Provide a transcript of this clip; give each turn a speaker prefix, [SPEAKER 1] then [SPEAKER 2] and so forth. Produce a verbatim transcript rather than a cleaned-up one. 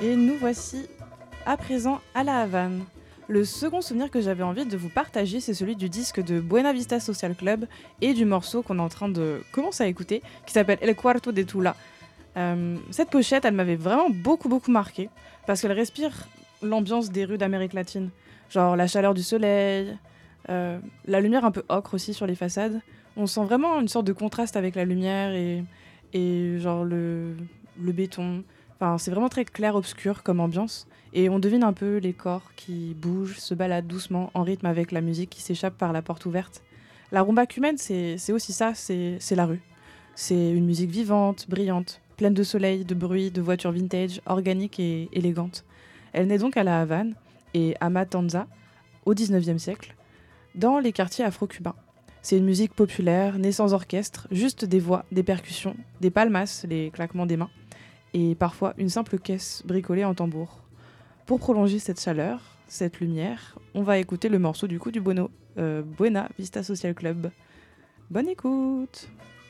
[SPEAKER 1] Et nous voici à présent à La Havane. Le second souvenir que j'avais envie de vous partager, c'est celui du disque de Buena Vista Social Club et du morceau qu'on est en train de commencer à écouter, qui s'appelle El Cuarto de Tula. Euh, cette pochette, elle m'avait vraiment beaucoup beaucoup marqué parce qu'elle respire l'ambiance des rues d'Amérique latine, genre la chaleur du soleil, euh, la lumière un peu ocre aussi sur les façades. On sent vraiment une sorte de contraste avec la lumière et, et genre le, le béton. Enfin, c'est vraiment très clair-obscur comme ambiance. Et on devine un peu les corps qui bougent, se baladent doucement en rythme avec la musique qui s'échappe par la porte ouverte. La rumba cubaine, c'est, c'est aussi ça, c'est, c'est la rue. C'est une musique vivante, brillante, pleine de soleil, de bruit, de voitures vintage, organique et élégante. Elle naît donc à La Havane et à Matanza, au dix-neuvième siècle, dans les quartiers afro-cubains. C'est une musique populaire, née sans orchestre, juste des voix, des percussions, des palmas, les claquements des mains, et parfois une simple caisse bricolée en tambour. Pour prolonger cette chaleur, cette lumière, on va écouter le morceau du coup du Bono, euh, Buena Vista Social Club. Bonne écoute!